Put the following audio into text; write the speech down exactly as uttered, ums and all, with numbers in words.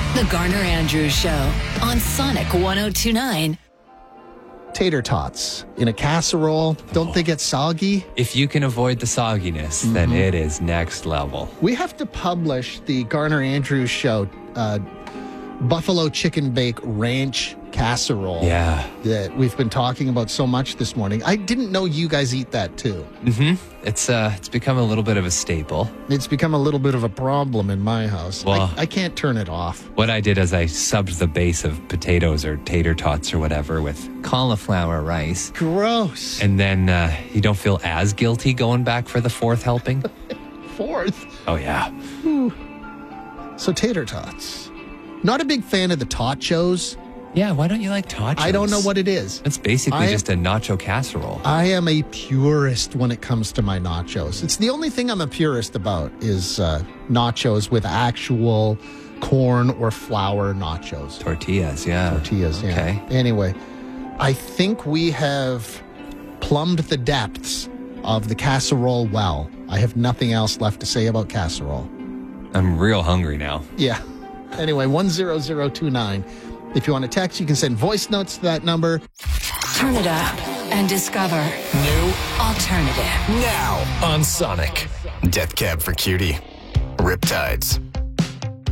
The Garner Andrews Show on Sonic one oh two point nine. Tater tots in a casserole. Don't they get soggy? If you can avoid the sogginess, mm-hmm. then it is next level. We have to publish the Garner Andrews Show uh, Buffalo Chicken Bake Ranch Casserole. Yeah. That we've been talking about so much this morning. I didn't know you guys eat that too. Mm-hmm. It's uh, it's become a little bit of a staple. It's become a little bit of a problem in my house. Well, I, I can't turn it off. What I did is I subbed the base of potatoes or tater tots or whatever with cauliflower rice. Gross. And then uh, you don't feel as guilty going back for the fourth helping? Fourth? Oh, yeah. Whew. So tater tots. Not a big fan of the tachos. Yeah, why don't you like tachos? I don't know what it is. It's basically I just am, a nacho casserole. I am a purist when it comes to my nachos. It's the only thing I'm a purist about is uh, nachos with actual corn or flour nachos. Tortillas, yeah. Tortillas, yeah. Okay. Anyway, I think we have plumbed the depths of the casserole well. I have nothing else left to say about casserole. I'm real hungry now. Yeah. Anyway, one zero zero two nine. If you want to text, you can send voice notes to that number. Turn it up and discover new alternative. Now on Sonic. Death Cab for Cutie. Riptides.